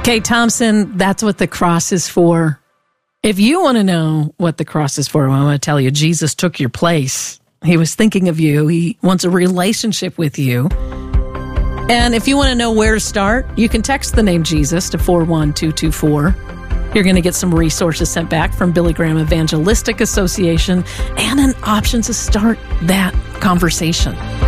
Kate Thompson, that's what the cross is for. If you want to know what the cross is for, I want to tell you, Jesus took your place. He was thinking of you. He wants a relationship with you. And if you want to know where to start, you can text the name Jesus to 41224. You're going to get some resources sent back from Billy Graham Evangelistic Association and an option to start that conversation.